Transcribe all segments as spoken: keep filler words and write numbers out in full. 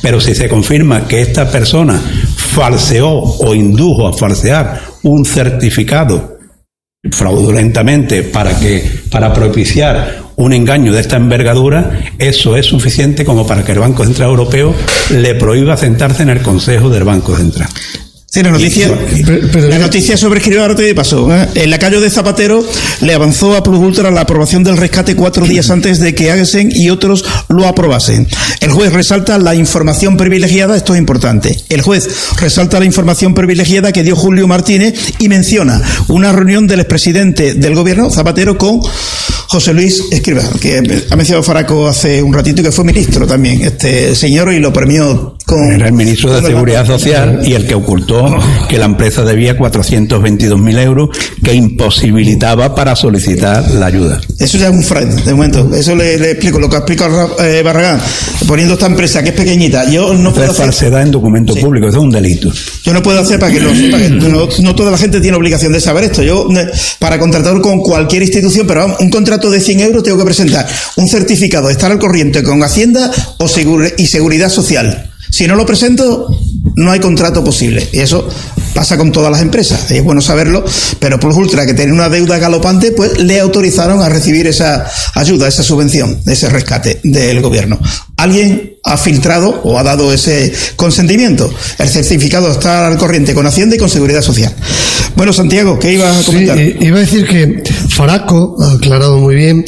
Pero si se confirma que esta persona falseó o indujo a falsear un certificado fraudulentamente para que para propiciar un engaño de esta envergadura, eso es suficiente como para que el Banco Central Europeo le prohíba sentarse en el Consejo del Banco Central. Sí, la noticia, pero, pero, la noticia sobre Escribano te pasó. ¿eh? El lacayo de Zapatero le avanzó a Plus Ultra la aprobación del rescate cuatro días antes de que Agesen y otros lo aprobasen. El juez resalta la información privilegiada, esto es importante. El juez resalta la información privilegiada que dio Julio Martínez y menciona una reunión del expresidente del gobierno, Zapatero, con José Luis Escribano, que ha mencionado Faraco hace un ratito, que fue ministro también, este señor, y lo premió con... Era el ministro de Seguridad Social y el que ocultó que la empresa debía cuatrocientos veintidós mil euros que imposibilitaba para solicitar la ayuda. Eso ya es un fraude, de momento. Eso le, le explico, lo que ha explicado eh, Barragán, poniendo esta empresa que es pequeñita. Yo no puedo es hacer... falsedad en documento sí. público, eso es un delito. Yo no puedo hacer, para que lo sepa, que no, no toda la gente tiene obligación de saber esto. Yo, para contratar con cualquier institución, pero vamos, un contrato de cien euros tengo que presentar un certificado de estar al corriente con Hacienda o segur- y Seguridad Social. Si no lo presento, no hay contrato posible. Y eso pasa con todas las empresas. Es bueno saberlo, pero Plus Ultra, que tenía una deuda galopante, pues le autorizaron a recibir esa ayuda, esa subvención, ese rescate del gobierno. Alguien ha filtrado o ha dado ese consentimiento. El certificado está al corriente con Hacienda y con Seguridad Social. Bueno, Santiago, ¿qué ibas a comentar? Sí, iba a decir que Faraco ha aclarado muy bien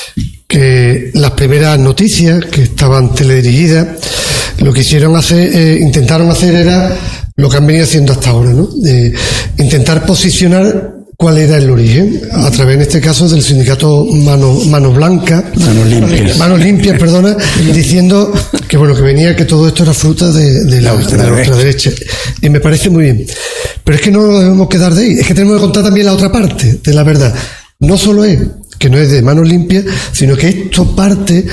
que las primeras noticias que estaban teledirigidas, lo que hicieron hacer, eh, intentaron hacer era lo que han venido haciendo hasta ahora, ¿no? De intentar posicionar cuál era el origen, a través en este caso del sindicato Mano, Mano Blanca, Manos Limpias, Manos Limpias, perdona, diciendo que bueno, que venía, que todo esto era fruta de, de la, la ultraderecha. Y me parece muy bien. Pero es que no nos debemos quedar de ahí, es que tenemos que contar también la otra parte de la verdad. No solo es que no es de Manos Limpias, sino que esto parte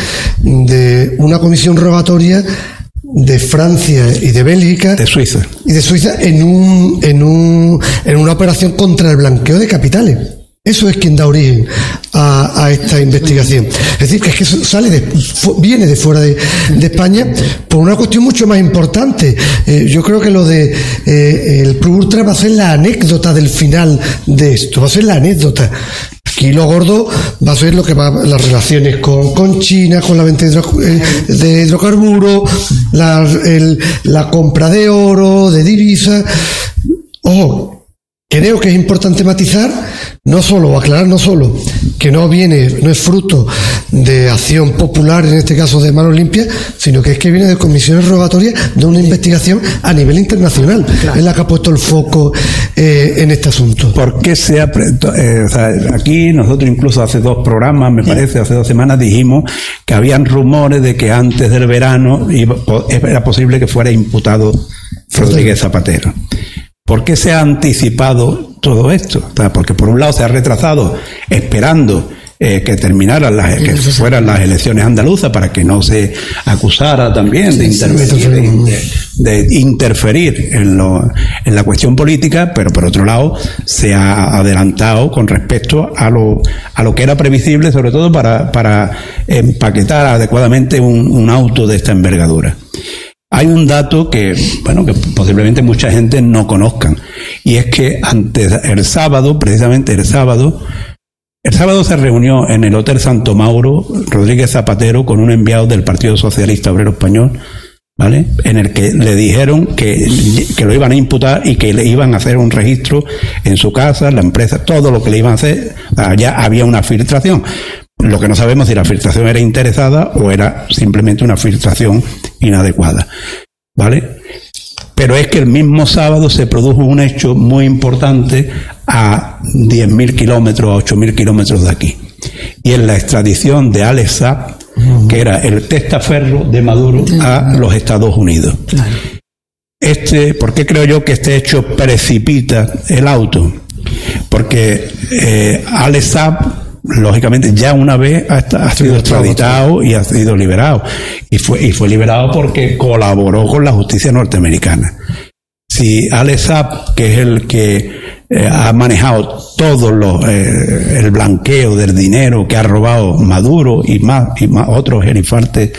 de una comisión rogatoria de Francia y de Bélgica, de Suiza y de Suiza en un en un en una operación contra el blanqueo de capitales. Eso es quien da origen a, a esta investigación. Es decir, que es que eso sale de, viene de fuera de, de España por una cuestión mucho más importante. Eh, yo creo que lo de eh, el Plus Ultra va a ser la anécdota del final de esto, va a ser la anécdota. Aquí lo gordo va a ser lo que va, las relaciones con, con China, con la venta de, hidro, eh, de hidrocarburos, la, el, la compra de oro, de divisas. Ojo, creo que es importante matizar, no solo, aclarar no solo que no viene, no es fruto de acción popular, en este caso de Manos Limpias, sino que es que viene de comisiones rogatorias de una investigación a nivel internacional. Claro. Es la que ha puesto el foco eh, en este asunto. ¿Por qué se ha... Eh, o sea, aquí nosotros incluso hace dos programas, me parece, hace dos semanas dijimos que habían rumores de que antes del verano iba, era posible que fuera imputado Rodríguez Zapatero. ¿Por qué se ha anticipado todo esto? O sea, porque por un lado se ha retrasado esperando eh, que terminaran las, que fueran las elecciones andaluzas para que no se acusara también de interferir, de, de interferir en, lo, en la cuestión política, pero por otro lado se ha adelantado con respecto a lo, a lo que era previsible, sobre todo para, para empaquetar adecuadamente un, un auto de esta envergadura. Hay un dato que, bueno, que posiblemente mucha gente no conozcan, y es que antes, el sábado, precisamente el sábado, el sábado se reunió en el Hotel Santo Mauro Rodríguez Zapatero con un enviado del Partido Socialista Obrero Español, ¿vale? En el que le dijeron que, que lo iban a imputar y que le iban a hacer un registro en su casa, la empresa, todo lo que le iban a hacer. Ya había una filtración. Lo que no sabemos si la filtración era interesada o era simplemente una filtración inadecuada, ¿vale? Pero es que el mismo sábado se produjo un hecho muy importante a diez mil kilómetros, a ocho mil kilómetros de aquí. Y es la extradición de Alex Saab, que era el testaferro de Maduro, a los Estados Unidos. Este, ¿por qué creo yo que este hecho precipita el auto? Porque eh, Alex Saab, lógicamente, ya una vez ha, ha sido extraditado y ha sido liberado. Y fue, y fue liberado porque colaboró con la justicia norteamericana. Si Alex Saab, que es el que eh, ha manejado todo lo, eh, el blanqueo del dinero que ha robado Maduro y más, y más otros gerifantes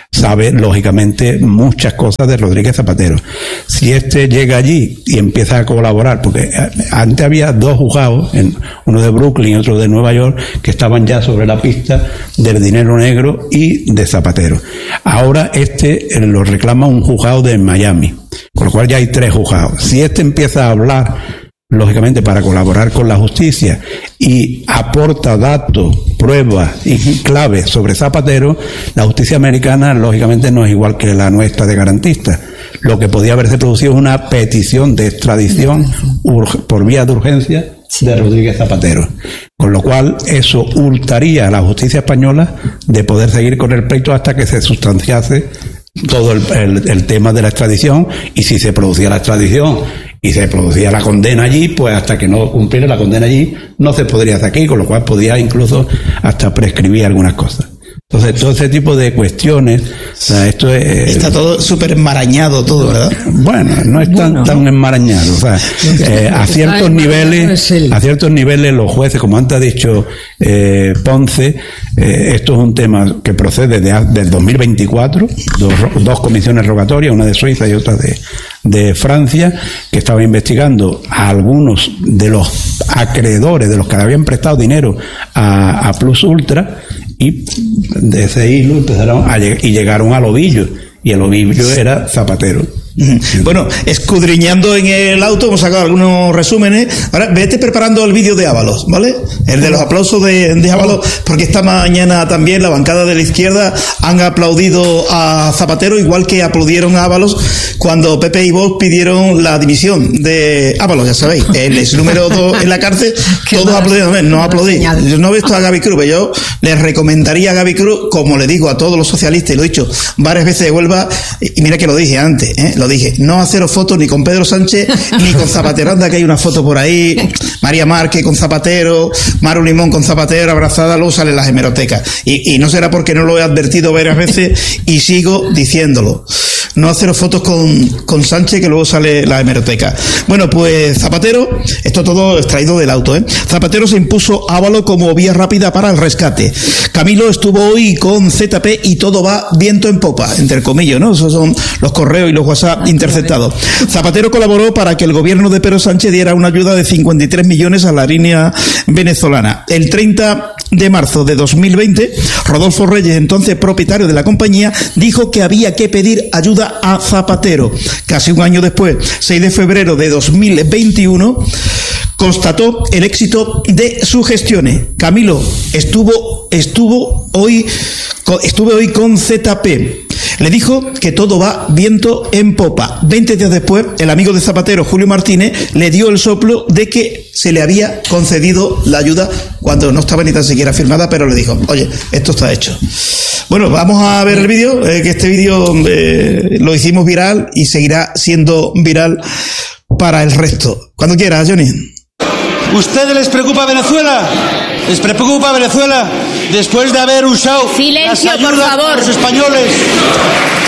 sabe lógicamente muchas cosas de Rodríguez Zapatero. Si este llega allí y empieza a colaborar, porque antes había dos juzgados, uno de Brooklyn y otro de Nueva York, que estaban ya sobre la pista del dinero negro y de Zapatero. Ahora este lo reclama un juzgado de Miami, con lo cual ya hay tres juzgados. Si este empieza a hablar, lógicamente para colaborar con la justicia, y aporta datos, pruebas y claves sobre Zapatero, la justicia americana lógicamente no es igual que la nuestra de garantistas. Lo que podía haberse producido es una petición de extradición por vía de urgencia de Rodríguez Zapatero, con lo cual eso hurtaría a la justicia española de poder seguir con el pleito hasta que se sustanciase todo el, el, el tema de la extradición, y si se producía la extradición y se producía la condena allí, pues hasta que no cumpliera la condena allí no se podría hacer aquí, con lo cual podía incluso hasta prescribir algunas cosas. Entonces, todo ese tipo de cuestiones, o sea, esto es... Está todo súper enmarañado todo, ¿verdad? Bueno, no es tan, bueno, tan enmarañado. O sea, eh, a ciertos niveles, a ciertos niveles los jueces, como antes ha dicho eh, Ponce, eh, esto es un tema que procede de, del dos mil veinticuatro, dos, dos comisiones rogatorias, una de Suiza y otra de, de Francia, que estaban investigando a algunos de los acreedores, de los que le habían prestado dinero a, a Plus Ultra, y de ese hilo empezaron a lleg- y llegaron al ovillo, y el ovillo era Zapatero. Bueno, escudriñando en el auto, hemos sacado algunos resúmenes. Ahora, vete preparando el vídeo de Ábalos, ¿vale? El de los aplausos de, de Ábalos, porque esta mañana también la bancada de la izquierda han aplaudido a Zapatero, igual que aplaudieron a Ábalos cuando Pepe y Vox pidieron la dimisión de Ábalos, ya sabéis. Él es número dos en la cárcel, todos aplaudieron, no aplaudí. Yo no he visto a Gaby Cruz, pero yo les recomendaría a Gaby Cruz, como le digo a todos los socialistas, y lo he dicho varias veces de Huelva, y mira que lo dije antes, ¿eh? Lo dije, no haceros fotos ni con Pedro Sánchez ni con Zapatero. Anda que hay una foto por ahí, María Márquez con Zapatero, Maru Limón con Zapatero abrazada, luego salen las hemerotecas, y, y no será porque no lo he advertido varias veces y sigo diciéndolo. No haceros fotos con, con Sánchez, que luego sale la hemeroteca. Bueno, pues Zapatero, esto todo extraído del auto, ¿eh? Zapatero se impuso Ábalos como vía rápida para el rescate. Camilo estuvo hoy con Z P y todo va viento en popa, entre comillas, ¿no? Esos son los correos y los WhatsApp interceptados. Zapatero colaboró para que el gobierno de Pedro Sánchez diera una ayuda de cincuenta y tres millones a la línea venezolana. El treinta de marzo de dos mil veinte, Rodolfo Reyes, entonces propietario de la compañía, dijo que había que pedir ayuda a Zapatero. Casi un año después, seis de febrero de dos mil veintiuno, constató el éxito de sus gestiones. Camilo estuvo estuvo hoy estuve hoy con Z P. Le dijo que todo va viento en popa. Veinte días después, el amigo de Zapatero, Julio Martínez, le dio el soplo de que se le había concedido la ayuda cuando no estaba ni tan siquiera firmada, pero le dijo, oye, esto está hecho. Bueno, vamos a ver el vídeo, eh, que este vídeo eh, lo hicimos viral y seguirá siendo viral para el resto. Cuando quieras, Johnny. ¿Ustedes les preocupa Venezuela? ¿Les preocupa Venezuela? Después de haber usado silencio, las ayudas por favor, a los españoles